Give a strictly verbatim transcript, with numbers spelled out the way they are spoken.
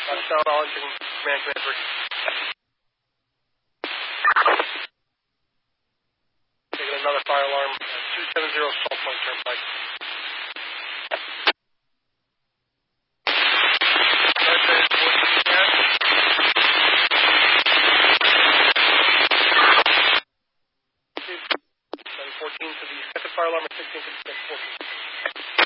Touchdown, all engine command command. Taking another fire alarm at two seven zero Salt Point Turnpike. seven fourteen to the second fire alarm at sixteen fifty-six fourteen.